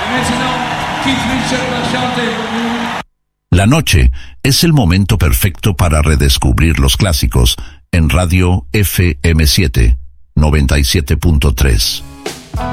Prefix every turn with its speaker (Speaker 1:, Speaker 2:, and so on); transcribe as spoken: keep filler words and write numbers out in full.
Speaker 1: La noche es el momento perfecto para redescubrir los clásicos en Radio F M siete, noventa y siete punto tres.